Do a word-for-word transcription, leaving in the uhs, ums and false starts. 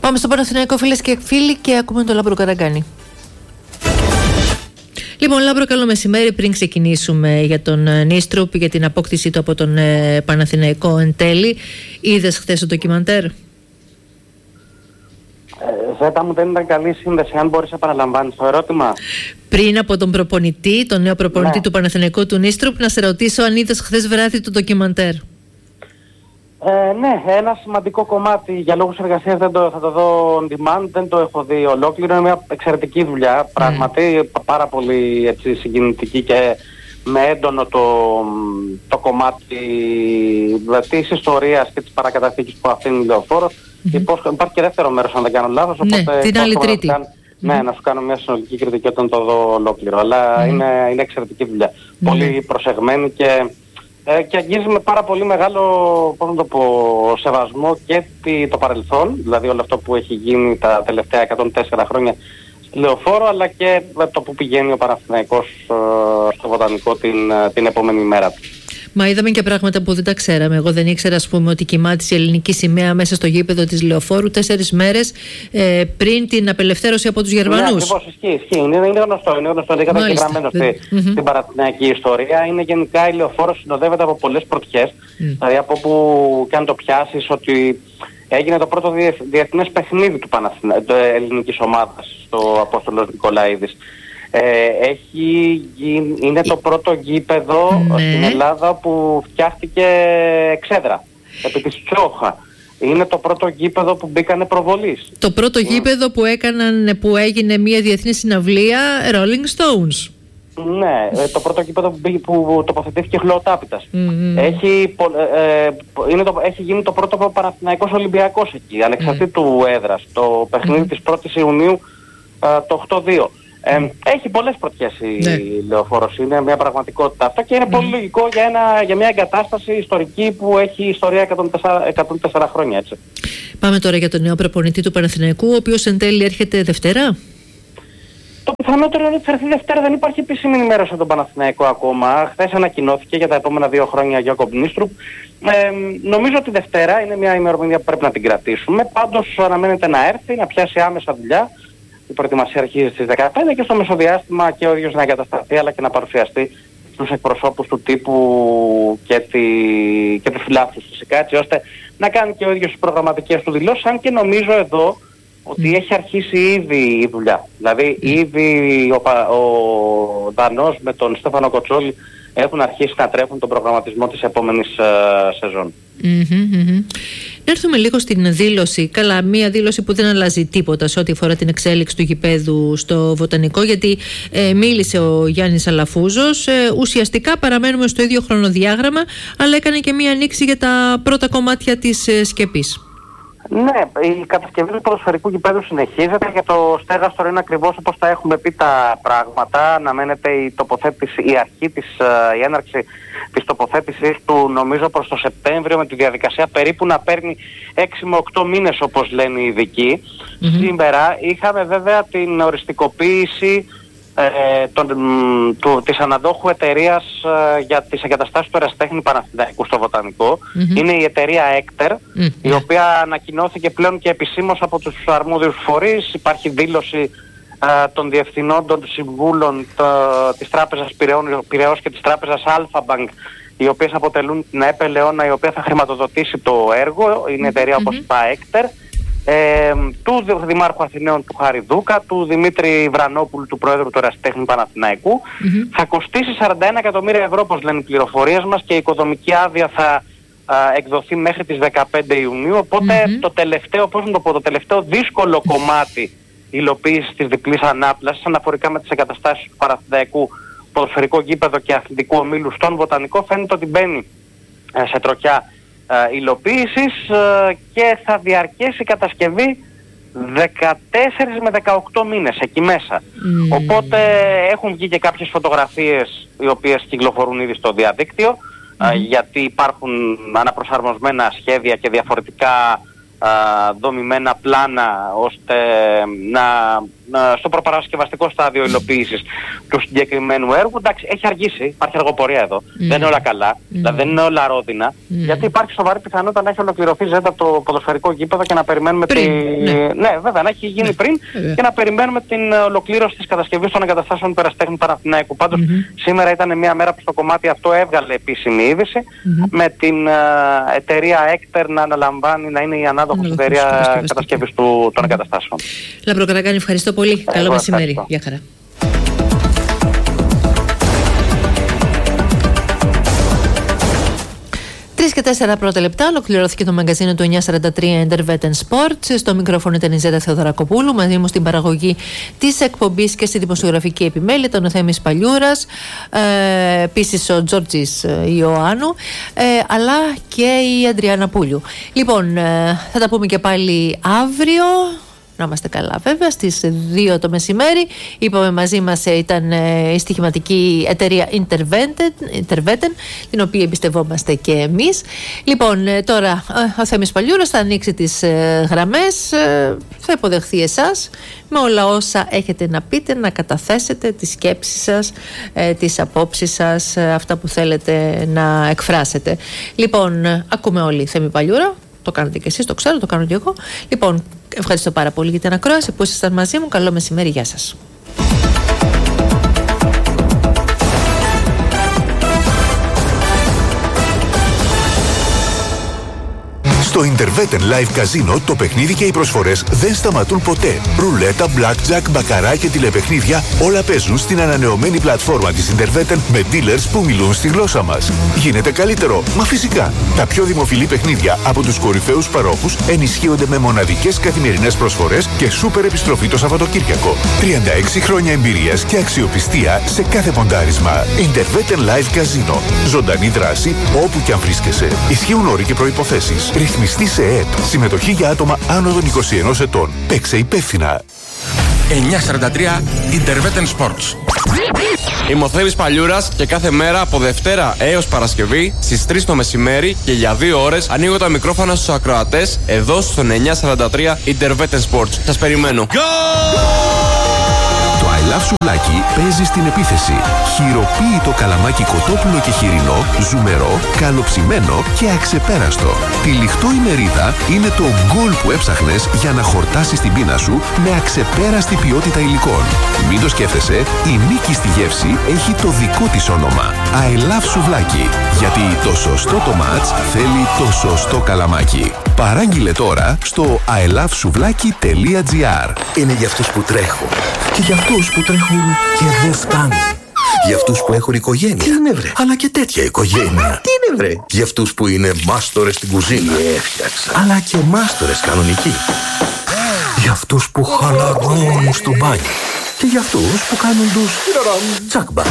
Πάμε στο Παναθηναϊκό, φίλες και φίλοι, και ακούμε τον Λάμπρο Καραγκάνη. Λοιπόν, Λάμπρο, καλό μεσημέρι. Πριν ξεκινήσουμε για τον Νίστρουπ, για την απόκτησή του από τον ε, Παναθηναϊκό εν τέλει, είδες χθες το ντοκιμαντέρ? Ε, Ζέτα μου, δεν ήταν καλή σύνδεση. Αν μπορείς να επαναλαμβάνεις το ερώτημα. Πριν από τον προπονητή, τον νέο προπονητή ναι. του Παναθηναϊκού, του Νίστρουπ, να σε ρωτήσω αν είδες χθες βράδυ το ντοκιμαντέρ. Ε, ναι, ένα σημαντικό κομμάτι. Για λόγους εργασίας δεν το, θα το δω on demand, δεν το έχω δει ολόκληρο. Είναι μια εξαιρετική δουλειά, πράγματι, mm. πάρα πολύ έτσι, συγκινητική και με έντονο το, το κομμάτι της ιστορίας και της παρακαταθήκης που αφήνει η Λεωφόρος. Mm-hmm. Υπάρχει και δεύτερο μέρος, αν δεν κάνω λάθος. Ναι, οπότε την άλλη Τρίτη. Να, ναι, mm-hmm. να σου κάνω μια συνολική κριτική όταν το δω ολόκληρο. Αλλά mm-hmm. είναι, είναι εξαιρετική δουλειά. Mm-hmm. Πολύ προσεγμένη και... Ε, και αγγίζει με πάρα πολύ μεγάλο, πώς να το πω, σεβασμό και το παρελθόν, δηλαδή όλο αυτό που έχει γίνει τα τελευταία εκατόν τέσσερα χρόνια στη Λεωφόρο, αλλά και το που πηγαίνει ο Παναθηναϊκός ε, στο Βοτανικό την, την επόμενη μέρα του. Μα είδαμε και πράγματα που δεν τα ξέραμε. Εγώ δεν ήξερα, ας πούμε, ότι κοιμάτισε η ελληνική σημαία μέσα στο γήπεδο της Λεωφόρου τέσσερις μέρες ε, πριν την απελευθέρωση από τους Γερμανούς. Ναι, ακριβώς, ισχύει, ισχύει. Είναι, είναι γνωστό, είναι γνωστό. Είναι καταγεγραμμένο στη, mm-hmm. στην παραθυναϊκή ιστορία. Είναι γενικά η Λεωφόρος συνοδεύεται από πολλές πρωτιές. Mm. Δηλαδή από που και αν το πιάσεις ότι έγινε το πρώτο διεθ, διεθνές παιχνίδι του Παναθηνα... ελληνικής ομάδας στο Απόστολος Νικολαίδης. Ε, έχει, είναι το πρώτο γήπεδο ναι. στην Ελλάδα που φτιάχτηκε εξέδρα επί της Τσόχα. Είναι το πρώτο γήπεδο που μπήκανε προβολής. Το πρώτο mm. γήπεδο που, έκαναν, που έγινε μια διεθνή συναυλία Rolling Stones. Ναι, το πρώτο γήπεδο που, που τοποθετήθηκε χλωοτάπητας. Mm-hmm. Έχει, ε, είναι το, έχει γίνει το πρώτο Παναθηναϊκός Ολυμπιακός εκεί, ανεξαρτήτου mm. έδρας. Το παιχνίδι mm. της πρώτης Ιουνίου ε, το οκτώ δύο. Ε, έχει πολλές πρωτιές η ναι. Λεωφόρος, είναι μια πραγματικότητα αυτό και είναι mm. πολύ λογικό για, ένα, για μια εγκατάσταση ιστορική που έχει ιστορία εκατόν τέσσερα χρόνια, έτσι. Πάμε τώρα για τον νέο προπονητή του Παναθηναϊκού, ο οποίος εν τέλει έρχεται Δευτέρα. Το πιθανότερο είναι ότι θα έρθει Δευτέρα, δεν υπάρχει επίσημη ενημέρωση από τον Παναθηναϊκό ακόμα. Χθες ανακοινώθηκε για τα επόμενα δύο χρόνια για Γιάκοπ Νίστρουπ. Ε, νομίζω ότι Δευτέρα είναι μια ημερομηνία που πρέπει να την κρατήσουμε. Πάντως αναμένεται να έρθει, να πιάσει άμεσα δουλειά. Η προετοιμασία αρχίζει στις δεκαπέντε και στο μεσοδιάστημα και ο ίδιος να εγκατασταθεί αλλά και να παρουσιαστεί στους εκπροσώπους του τύπου και, τη... και τους φιλάθλους φυσικά, έτσι ώστε να κάνει και ο ίδιος τις προγραμματικές του δηλώσεις, αν και νομίζω εδώ ότι έχει αρχίσει ήδη η δουλειά. Δηλαδή ήδη ο, ο Δανός με τον Στέφανο Κοτσόλη έχουν αρχίσει να τρέφουν τον προγραμματισμό της επόμενης uh, σεζόν. Mm-hmm, mm-hmm. Να έρθουμε λίγο στην δήλωση. Καλά, μία δήλωση που δεν αλλάζει τίποτα σε ό,τι αφορά την εξέλιξη του γηπέδου στο Βοτανικό, γιατί ε, μίλησε ο Γιάννης Αλαφούζος. Ε, ουσιαστικά παραμένουμε στο ίδιο χρονοδιάγραμμα, αλλά έκανε και μία ανοίξη για τα πρώτα κομμάτια της ε, σκεπής. Ναι, η κατασκευή του ποδοσφαιρικού γηπέδου συνεχίζεται. Για το στέγαστρο είναι ακριβώς όπως τα έχουμε πει τα πράγματα. Αναμένεται η τοποθέτηση, η αρχή της, η έναρξη της τοποθέτησης του νομίζω προς το Σεπτέμβριο, με τη διαδικασία περίπου να παίρνει έξι με οκτώ μήνες όπως λένε οι ειδικοί. Mm-hmm. Σήμερα είχαμε βέβαια την οριστικοποίηση ε, τον, του, της αναδόχου εταιρείας ε, για τις εγκαταστάσεις του Ερασιτέχνη Παναθηναϊκού στο Βοτανικό. Mm-hmm. Είναι η εταιρεία Έκτερ, mm-hmm. η οποία ανακοινώθηκε πλέον και επισήμως από τους αρμόδιους φορείς. Υπάρχει δήλωση ε, των διευθυνών των συμβούλων το, της Τράπεζας Πειραιώς και της Τράπεζας Αλφα-Bank, οι οποίες αποτελούν την ΕΠΕ Λεώνα, η οποία θα χρηματοδοτήσει το έργο. Είναι εταιρεία mm-hmm. όπως είπα Έκτερ. Ε, του Δημάρχου Αθηναίων του Χάρη Δούκα, του Δημήτρη Βρανόπουλου, του Πρόεδρου του Ερασιτέχνη Παναθηναϊκού. Mm-hmm. Θα κοστίσει σαράντα ένα εκατομμύρια ευρώ, όπως λένε οι πληροφορίες μας, και η οικοδομική άδεια θα α, εκδοθεί μέχρι τις δεκαπέντε Ιουνίου. Οπότε mm-hmm. το τελευταίο, πώς να το πω, το τελευταίο δύσκολο κομμάτι υλοποίησης της διπλής ανάπλασης αναφορικά με τις εγκαταστάσεις του Παναθηναϊκού, ποδοσφαιρικό γήπεδο και αθλητικού ομίλου στον Βοτανικό, φαίνεται ότι μπαίνει ε, σε τροχιά Uh, υλοποίησης uh, και θα διαρκέσει η κατασκευή δεκατέσσερις με δεκαοκτώ μήνες εκεί μέσα. Mm. Οπότε έχουν βγει και κάποιες φωτογραφίες οι οποίες κυκλοφορούν ήδη στο διαδίκτυο mm. uh, γιατί υπάρχουν αναπροσαρμοσμένα σχέδια και διαφορετικά α, δομημένα πλάνα ώστε να, να στο προπαρασκευαστικό στάδιο υλοποίησης του συγκεκριμένου έργου. Εντάξει, έχει αργήσει, υπάρχει αργοπορία εδώ. Mm. Δεν είναι όλα καλά, mm. δηλαδή δεν είναι όλα ρόδινα, mm. γιατί υπάρχει σοβαρή πιθανότητα να έχει ολοκληρωθεί ζέτα το ποδοσφαιρικό γήπεδο και να περιμένουμε πριν, τη... ναι. ναι, βέβαια, να έχει γίνει ναι. πριν yeah. και να περιμένουμε την ολοκλήρωση της κατασκευής των εγκαταστάσεων Περαστέχνη Παναθηναϊκού. Πάντως, mm-hmm. σήμερα ήταν μια μέρα που στο κομμάτι αυτό έβγαλε επίσημη είδηση mm-hmm. με την uh, εταιρεία Έκτερ να αναλαμβάνει να είναι η ανάδοχος mm-hmm. εταιρεία κατασκευής του, των εγκαταστάσεων. Λάμπρο Καρακάνη, ευχαριστώ πολύ. Ε, Καλό μεσημέρι. Γεια χαρά. τρεις και τέσσερα πρώτα λεπτά ολοκληρώθηκε το μαγκαζίνο του εννιακόσια σαράντα τρία Intervetten Sports. Στο μικρόφωνο ήταν η Ζέτα Θεοδωρακοπούλου. Μαζί μου στην παραγωγή της εκπομπής και στη δημοσιογραφική επιμέλεια ήταν ο Θέμης Παλιούρας, ε, επίσης ο Τζόρτζης Ιωάννου, ε, αλλά και η Αντριάννα Πούλιου. Λοιπόν, ε, θα τα πούμε και πάλι αύριο. Να είμαστε καλά βέβαια, στις δύο το μεσημέρι. Είπαμε μαζί μας ήταν η στοιχηματική εταιρεία Intervetten, την οποία εμπιστευόμαστε και εμείς. Λοιπόν, τώρα ο Θέμης Παλιούρας θα ανοίξει τις γραμμές, θα υποδεχθεί εσάς με όλα όσα έχετε να πείτε, να καταθέσετε τις σκέψεις σας, τις απόψεις σας, αυτά που θέλετε να εκφράσετε. Λοιπόν, ακούμε όλοι Θέμη Παλιούρα. Το κάνετε και εσείς, το ξέρω, το κάνω και εγώ. Λοιπόν, ευχαριστώ πάρα πολύ για την ακρόαση που ήσασταν μαζί μου. Καλό μεσημέρι, γεια σας. Στο Intervetten Live Casino το παιχνίδι και οι προσφορές δεν σταματούν ποτέ. Ρουλέτα, blackjack, μπακαρά και τηλεπαιχνίδια όλα παίζουν στην ανανεωμένη πλατφόρμα της Intervetten με dealers που μιλούν στη γλώσσα μας. Γίνεται καλύτερο, μα φυσικά. Τα πιο δημοφιλή παιχνίδια από τους κορυφαίους παρόχους ενισχύονται με μοναδικές καθημερινές προσφορές και σούπερ επιστροφή το Σαββατοκύριακο. τριάντα έξι χρόνια εμπειρίας και αξιοπιστία σε κάθε ποντάρισμα. Intervetten Live Casino. Ζωντανή δράση όπου και αν βρίσκεσαι. Ισχύουν όροι και προϋποθέσεις. Ρυθμιστή σε ΕΕΠ. Συμμετοχή για άτομα άνω των είκοσι ενός ετών. Παίξε υπεύθυνα. εννιακόσια σαράντα τρία Intervetten Sports. Είμαι ο Θέμης Παλιούρας και κάθε μέρα από Δευτέρα έως Παρασκευή στις τρεις το μεσημέρι και για δύο ώρες ανοίγω τα μικρόφωνα στους ακροατές εδώ στον εννιακόσια σαράντα τρία Intervetten Sports. Σας περιμένω. Το I Love Σουβλάκι παίζει στην επίθεση. Χειροποίητο καλαμάκι κοτόπουλο και χοιρινό, ζουμερό, καλοψημένο και αξεπέραστο. Τυλιχτό η μερίδα είναι το γκολ που έψαχνες για να χορτάσεις την πείνα σου με αξεπέραστη ποιότητα υλικών. Μην το σκέφτεσαι, η νίκη στη γεύση έχει το δικό της όνομα. I Love Σουβλάκι. Γιατί το σωστό το μάτς θέλει το σωστό καλαμάκι. Παράγγειλε τώρα στο άι λαβ σουβλάκι τελεία τζι άρ. Είναι για αυτούς που τρέχουν και για αυτούς που τρέχουν και δεν φτάνουν. Για αυτούς που έχουν οικογένεια. Τι είναι βρε? Αλλά και τέτοια οικογένεια. Τι είναι βρε? Για αυτούς που είναι μάστορες στην κουζίνα. Έφτιαξα. Αλλά και μάστορες κανονικοί. Για αυτούς που χαλαρώνουν στο μπάνιο. Και για αυτούς που κάνουν τους τσακμπα.